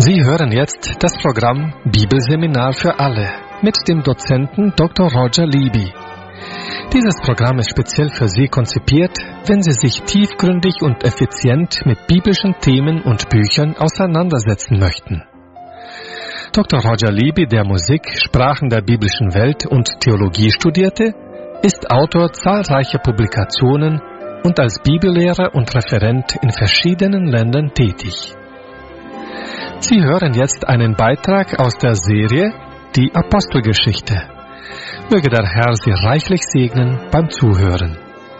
Sie hören jetzt das Programm Bibelseminar für alle mit dem Dozenten Dr. Roger Libby. Dieses Programm ist speziell für Sie konzipiert, wenn Sie sich tiefgründig und effizient mit biblischen Themen und Büchern auseinandersetzen möchten. Dr. Roger Libby, der Musik, Sprachen der biblischen Welt und Theologie studierte, ist Autor zahlreicher Publikationen und als Bibellehrer und Referent in verschiedenen Ländern tätig. Sie hören jetzt einen Beitrag aus der Serie Die Apostelgeschichte. Möge der Herr Sie reichlich segnen beim Zuhören.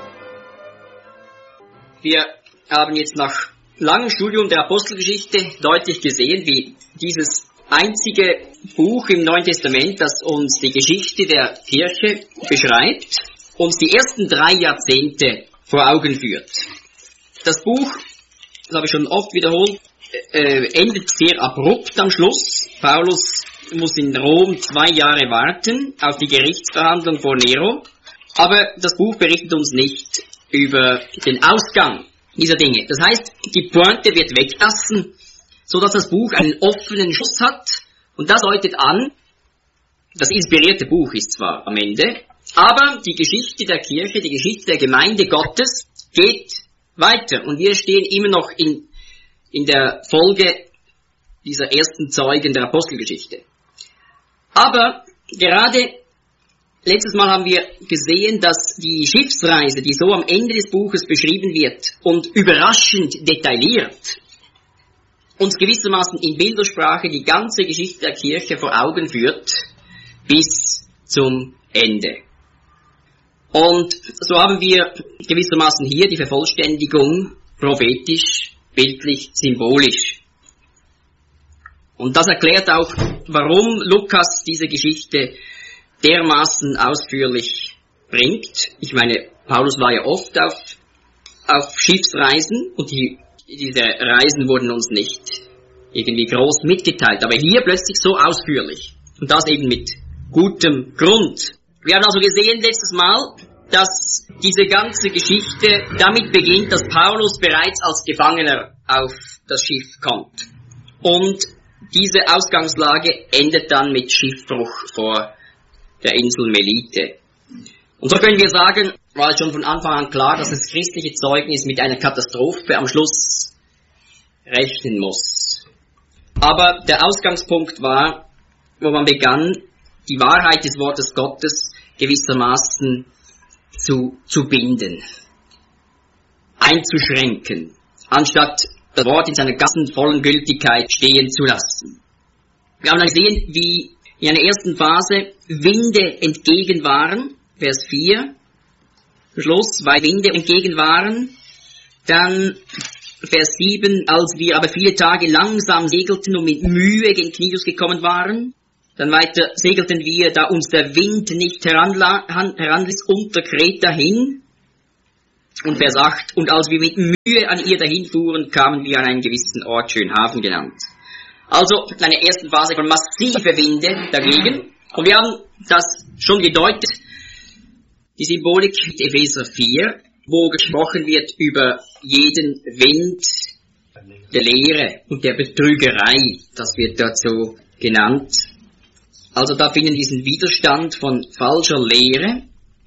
Wir haben jetzt nach langem Studium der Apostelgeschichte deutlich gesehen, wie dieses einzige Buch im Neuen Testament, das uns die Geschichte der Kirche beschreibt, uns die ersten 3 Jahrzehnte vor Augen führt. Das Buch, das habe ich schon oft wiederholt, endet sehr abrupt am Schluss. Paulus muss in Rom 2 Jahre warten auf die Gerichtsverhandlung vor Nero. Aber das Buch berichtet uns nicht über den Ausgang dieser Dinge. Das heißt, die Pointe wird weggelassen, sodass das Buch einen offenen Schluss hat. Und das deutet an, das inspirierte Buch ist zwar am Ende, aber die Geschichte der Kirche, die Geschichte der Gemeinde Gottes geht weiter. Und wir stehen immer noch in der Folge dieser ersten Zeugen der Apostelgeschichte. Aber gerade letztes Mal haben wir gesehen, dass die Schiffsreise, die so am Ende des Buches beschrieben wird und überraschend detailliert, uns gewissermaßen in Bildersprache die ganze Geschichte der Kirche vor Augen führt, bis zum Ende. Und so haben wir gewissermaßen hier die Vervollständigung prophetisch, bildlich, symbolisch. Und das erklärt auch, warum Lukas diese Geschichte dermaßen ausführlich bringt. Ich meine, Paulus war ja oft auf Schiffsreisen und diese Reisen wurden uns nicht irgendwie groß mitgeteilt. Aber hier plötzlich so ausführlich. Und das eben mit gutem Grund. Wir haben also gesehen letztes Mal, dass diese ganze Geschichte damit beginnt, dass Paulus bereits als Gefangener auf das Schiff kommt. Und diese Ausgangslage endet dann mit Schiffbruch vor der Insel Melite. Und so können wir sagen, war schon von Anfang an klar, dass das christliche Zeugnis mit einer Katastrophe am Schluss rechnen muss. Aber der Ausgangspunkt war, wo man begann, die Wahrheit des Wortes Gottes gewissermaßen zu binden, einzuschränken, anstatt das Wort in seiner ganzen vollen Gültigkeit stehen zu lassen. Wir haben dann gesehen, wie in einer ersten Phase Winde entgegen waren, Vers 4, zum Schluss, weil Winde entgegen waren, dann Vers 7, als wir aber viele Tage langsam segelten und mit Mühe gen Knidos gekommen waren, dann weiter segelten wir, da uns der Wind nicht heranließ, unter Kreta hin. Und Vers 8, und als wir mit Mühe an ihr dahin fuhren, kamen wir an einen gewissen Ort, Schönhafen genannt. Also in einer ersten Phase von massive Winde dagegen. Und wir haben das schon gedeutet, die Symbolik mit Epheser 4, wo gesprochen wird über jeden Wind der Lehre und der Betrügerei. Das wird dort so genannt. Also da finden wir diesen Widerstand von falscher Lehre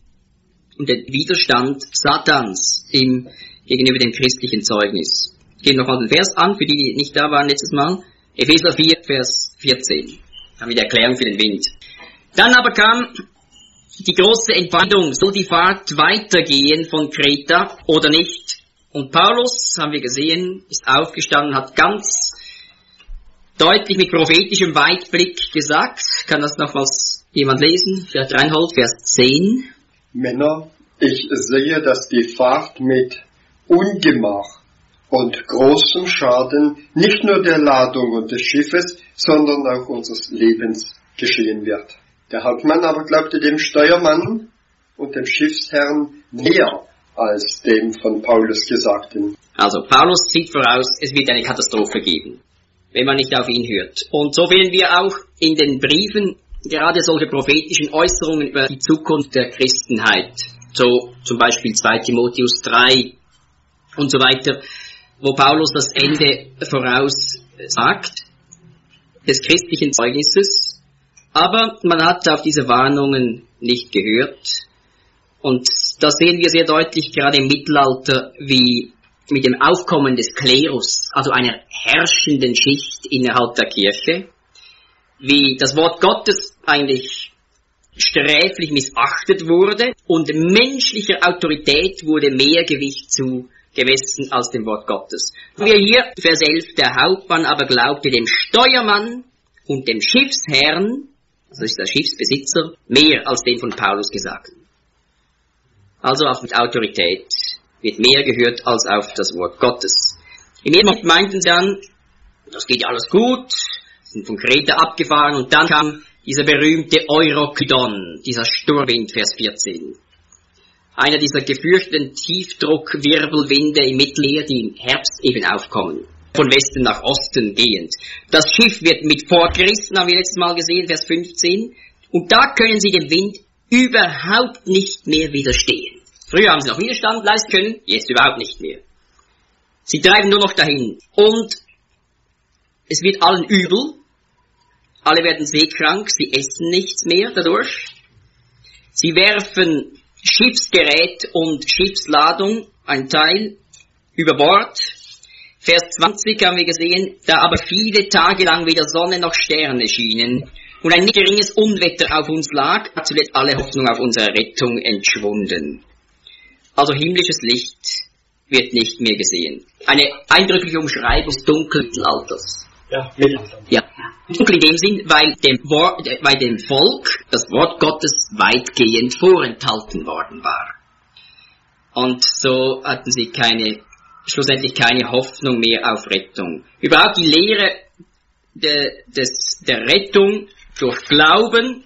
und den Widerstand Satans gegenüber dem christlichen Zeugnis. Ich gehe nochmal den Vers an, für die, die nicht da waren letztes Mal. Epheser 4, Vers 14. Da haben wir die Erklärung für den Wind. Dann aber kam die große Entscheidung, soll die Fahrt weitergehen von Kreta oder nicht? Und Paulus, haben wir gesehen, ist aufgestanden, hat ganz deutlich mit prophetischem Weitblick gesagt. Kann das nochmals jemand lesen? Vielleicht Reinhold, Vers 10. Männer, ich sehe, dass die Fahrt mit Ungemach und großem Schaden nicht nur der Ladung und des Schiffes, sondern auch unseres Lebens geschehen wird. Der Hauptmann aber glaubte dem Steuermann und dem Schiffsherrn näher als dem von Paulus Gesagten. Also Paulus sieht voraus, es wird eine Katastrophe geben, wenn man nicht auf ihn hört. Und so finden wir auch in den Briefen gerade solche prophetischen Äußerungen über die Zukunft der Christenheit. So zum Beispiel 2 Timotheus 3 und so weiter, wo Paulus das Ende voraussagt. des christlichen Zeugnisses, aber man hat auf diese Warnungen nicht gehört. Und da sehen wir sehr deutlich, gerade im Mittelalter, wie mit dem Aufkommen des Klerus, also einer herrschenden Schicht innerhalb der Kirche, wie das Wort Gottes eigentlich sträflich missachtet wurde und menschlicher Autorität wurde mehr Gewicht zugemessen als dem Wort Gottes. Wir hier, Vers 11, der Hauptmann aber glaubte dem Steuermann und dem Schiffsherrn, also ist der Schiffsbesitzer, mehr als den von Paulus Gesagten. Also auf die Autorität wird mehr gehört als auf das Wort Gottes. Im ersten Moment meinten sie dann, das geht ja alles gut, sind von Kreta abgefahren und dann kam dieser berühmte Eurokydon, dieser Sturmwind, Vers 14. Einer dieser gefürchteten Tiefdruckwirbelwinde im Mittelmeer, die im Herbst eben aufkommen, von Westen nach Osten gehend. Das Schiff wird mit vorgerissen, haben wir letztes Mal gesehen, Vers 15, und da können sie dem Wind überhaupt nicht mehr widerstehen. Früher haben sie noch Widerstand leisten können, jetzt überhaupt nicht mehr. Sie treiben nur noch dahin. Und es wird allen übel, alle werden seekrank, sie essen nichts mehr dadurch. Sie werfen Schiffsgerät und Schiffsladung, ein Teil, über Bord. Vers 20 haben wir gesehen, da aber viele Tage lang weder Sonne noch Sterne schienen und ein nicht geringes Unwetter auf uns lag, hat zuletzt alle Hoffnung auf unsere Rettung entschwunden. Also himmlisches Licht wird nicht mehr gesehen. Eine eindrückliche Umschreibung des dunklen Mittelalters. Ja, Mittelalter. Ja, dunkel in dem Sinn, weil dem Volk das Wort Gottes weitgehend vorenthalten worden war. Und so hatten sie schlussendlich keine Hoffnung mehr auf Rettung. Überhaupt die Lehre der Rettung durch Glauben,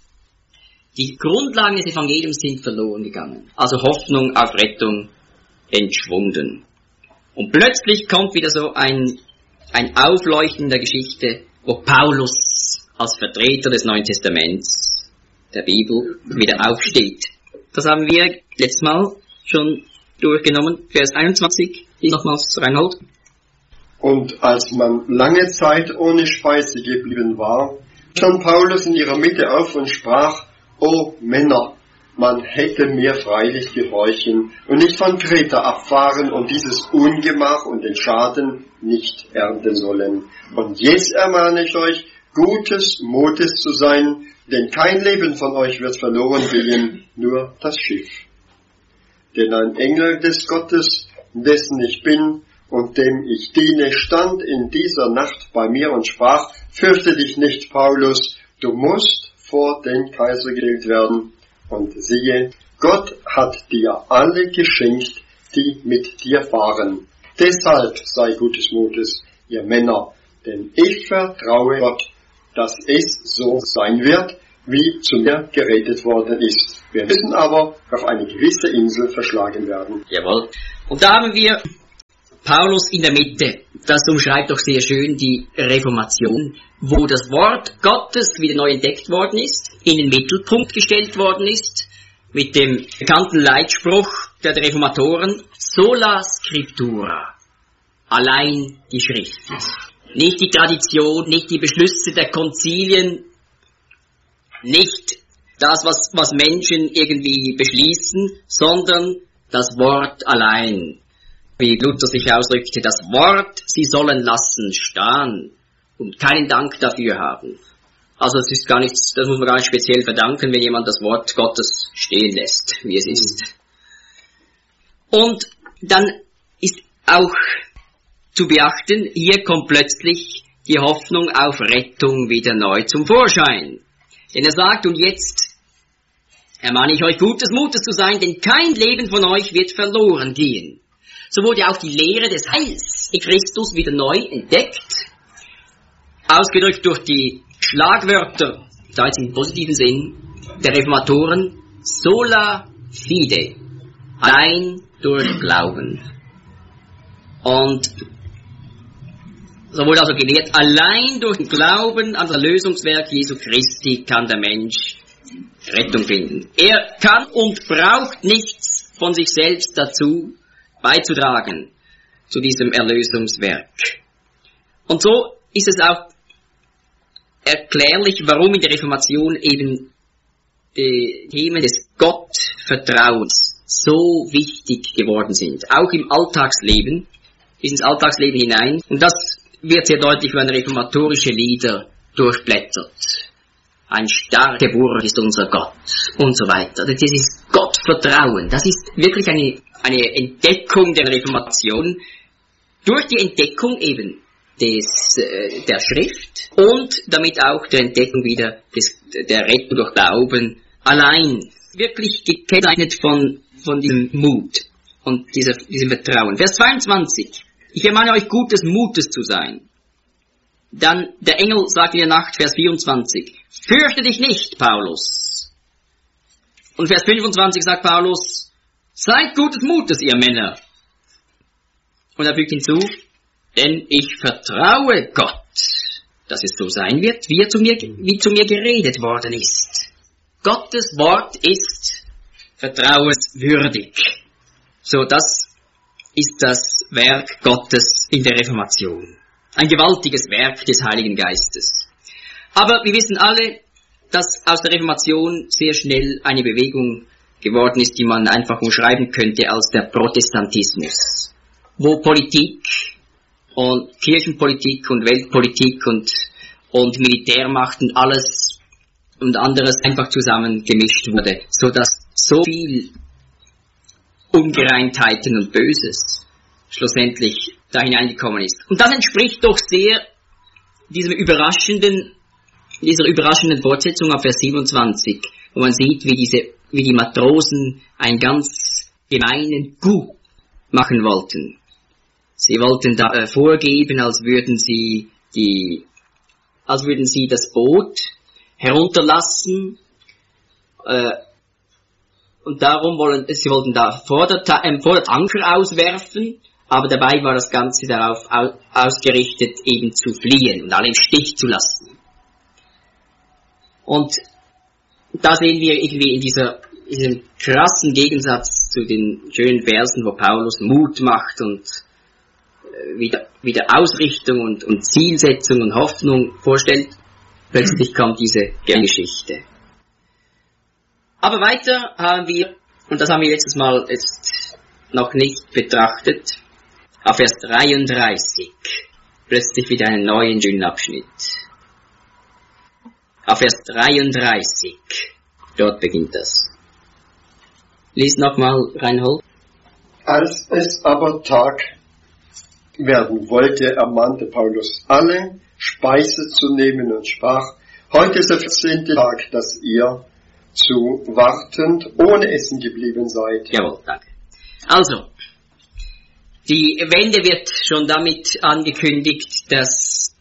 die Grundlagen des Evangeliums sind verloren gegangen. Also Hoffnung auf Rettung entschwunden. Und plötzlich kommt wieder so ein Aufleuchten der Geschichte, wo Paulus als Vertreter des Neuen Testaments, der Bibel, wieder aufsteht. Das haben wir letztes Mal schon durchgenommen. Vers 21, die nochmals Reinhold. Und als man lange Zeit ohne Speise geblieben war, stand Paulus in ihrer Mitte auf und sprach: O Männer, man hätte mir freilich gehorchen und nicht von Kreta abfahren und dieses Ungemach und den Schaden nicht ernten sollen. Und jetzt ermahne ich euch, gutes Mutes zu sein, denn kein Leben von euch wird verloren gehen, nur das Schiff. Denn ein Engel des Gottes, dessen ich bin und dem ich diene, stand in dieser Nacht bei mir und sprach: Fürchte dich nicht, Paulus, du musst vor den Kaiser gestellt werden. Und siehe, Gott hat dir alle geschenkt, die mit dir fahren. Deshalb sei gutes Mutes, ihr Männer, denn ich vertraue Gott, dass es so sein wird, wie zu mir geredet worden ist. Wir müssen aber auf eine gewisse Insel verschlagen werden. Jawohl. Und da haben wir Paulus in der Mitte. Das umschreibt doch sehr schön die Reformation, wo das Wort Gottes wieder neu entdeckt worden ist, in den Mittelpunkt gestellt worden ist, mit dem bekannten Leitspruch der Reformatoren: Sola Scriptura, allein die Schrift. Nicht die Tradition, nicht die Beschlüsse der Konzilien, nicht das, was Menschen irgendwie beschließen, sondern das Wort allein. Wie Luther sich ausdrückte, das Wort, sie sollen lassen stehen und keinen Dank dafür haben. Also das ist gar nichts, das muss man gar nicht speziell verdanken, wenn jemand das Wort Gottes stehen lässt, wie es ist. Und dann ist auch zu beachten, hier kommt plötzlich die Hoffnung auf Rettung wieder neu zum Vorschein. Denn er sagt, und jetzt ermahne ich euch, gutes Mutes zu sein, denn kein Leben von euch wird verloren gehen. So wurde auch die Lehre des Heils in Christus wieder neu entdeckt, ausgedrückt durch die Schlagwörter, da jetzt im positiven Sinn, der Reformatoren: Sola fide, allein durch Glauben. Und so wurde also gelehrt, allein durch den Glauben an das Erlösungswerk Jesu Christi kann der Mensch Rettung finden. Er kann und braucht nichts von sich selbst dazu beizutragen zu diesem Erlösungswerk. Und so ist es auch erklärlich, warum in der Reformation eben die Themen des Gottvertrauens so wichtig geworden sind. Auch im Alltagsleben, bis ins Alltagsleben hinein. Und das wird sehr deutlich, wenn man reformatorische Lieder durchblättert. Ein starker Burg ist unser Gott und so weiter. Das ist Gottvertrauen. Das ist wirklich eine Entdeckung der Reformation durch die Entdeckung eben der Schrift und damit auch der Entdeckung wieder der Rettung durch Glauben allein. Wirklich gekennzeichnet von diesem Mut und diesem Vertrauen. Vers 22. Ich ermahne euch, gutes Mutes zu sein. Dann der Engel sagt in der Nacht, Vers 24, fürchte dich nicht, Paulus. Und Vers 25 sagt Paulus, seid gutes Mutes, ihr Männer. Und er fügt hinzu, denn ich vertraue Gott, dass es so sein wird, wie zu mir geredet worden ist. Gottes Wort ist vertrauenswürdig. So, das ist das Werk Gottes in der Reformation. Ein gewaltiges Werk des Heiligen Geistes. Aber wir wissen alle, dass aus der Reformation sehr schnell eine Bewegung geworden ist, die man einfach umschreiben könnte als der Protestantismus, wo Politik und Kirchenpolitik und Weltpolitik und Militärmacht und alles und anderes einfach zusammen gemischt wurde, so dass so viel Ungereimtheiten und Böses schlussendlich da hineingekommen ist. Und das entspricht doch sehr dieser überraschenden Fortsetzung auf Vers 27, wo man sieht, wie die Matrosen einen ganz gemeinen Coup machen wollten. Sie wollten da vorgeben, als würden sie das Boot herunterlassen, und darum sie wollten da vor der Anker auswerfen, aber dabei war das Ganze darauf ausgerichtet, eben zu fliehen und alle im Stich zu lassen. Und da sehen wir irgendwie in diesem krassen Gegensatz zu den schönen Versen, wo Paulus Mut macht und wieder Ausrichtung und Zielsetzung und Hoffnung vorstellt, plötzlich kommt diese Geschichte. Aber weiter haben wir, und das haben wir letztes Mal jetzt noch nicht betrachtet, auf Vers 33, plötzlich wieder einen neuen schönen Abschnitt. Auf Vers 33, dort beginnt das. Lies nochmal, Reinhold. Als es aber Tag werden wollte, ermahnte Paulus alle, Speise zu nehmen und sprach, heute ist der 14. Tag, dass ihr zu wartend ohne Essen geblieben seid. Jawohl, danke. Also, die Wende wird schon damit angekündigt, dass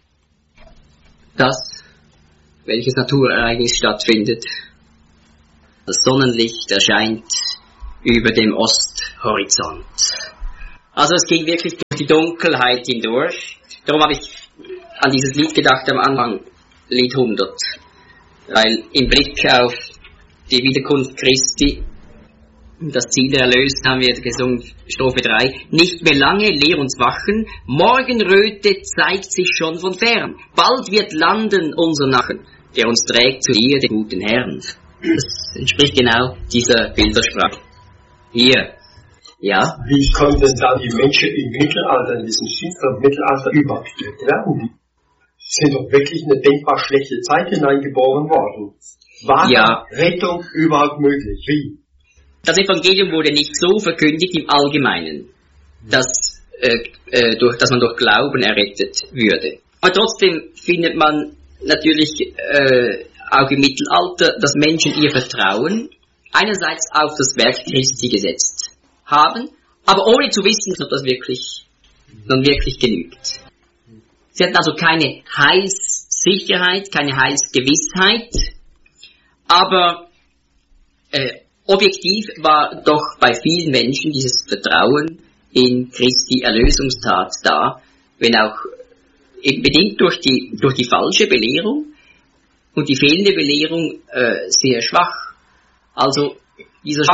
welches Naturereignis stattfindet. Das Sonnenlicht erscheint über dem Osthorizont. Also es ging wirklich durch die Dunkelheit hindurch. Darum habe ich an dieses Lied gedacht am Anfang, Lied 100. Weil im Blick auf die Wiederkunft Christi, das Ziel der Erlösung, haben wir gesungen, Strophe 3, nicht mehr lange, lehr uns wachen, Morgenröte zeigt sich schon von fern, bald wird landen unser Nachen, der uns trägt zu dir, den guten Herrn. Das entspricht genau dieser Bildersprache. Hier. Ja. Wie konnten da die Menschen im Mittelalter, in diesem finsteren Mittelalter, überhaupt werden? Die sind doch wirklich in eine denkbar schlechte Zeit hineingeboren worden. War Rettung überhaupt möglich? Wie? Das Evangelium wurde nicht so verkündigt im Allgemeinen, dass man durch Glauben errettet würde. Aber trotzdem findet man natürlich auch im Mittelalter, dass Menschen ihr Vertrauen einerseits auf das Werk Christi gesetzt haben, aber ohne zu wissen, ob das nun wirklich genügt. Sie hatten also keine Heilssicherheit, keine Heilsgewissheit, aber objektiv war doch bei vielen Menschen dieses Vertrauen in Christi Erlösungstat da, wenn auch bedingt durch die falsche Belehrung und die fehlende Belehrung sehr schwach. Also dieses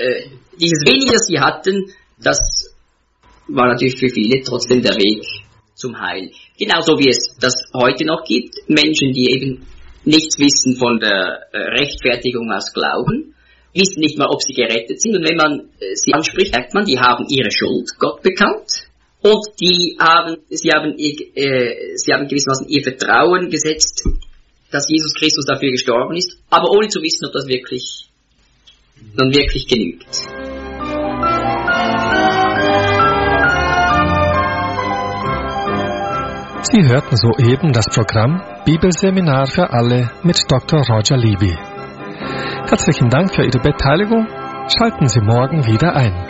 wenige, das sie hatten, das war natürlich für viele trotzdem der Weg zum Heil. Genauso wie es das heute noch gibt, Menschen, die eben nichts wissen von der Rechtfertigung aus Glauben, wissen nicht mal, ob sie gerettet sind. Und wenn man sie anspricht, merkt man, die haben ihre Schuld Gott bekannt und sie haben gewissermaßen ihr Vertrauen gesetzt, dass Jesus Christus dafür gestorben ist, aber ohne zu wissen, ob das wirklich genügt. Sie hörten soeben das Programm Bibelseminar für alle mit Dr. Roger Libby. Herzlichen Dank für Ihre Beteiligung. Schalten Sie morgen wieder ein.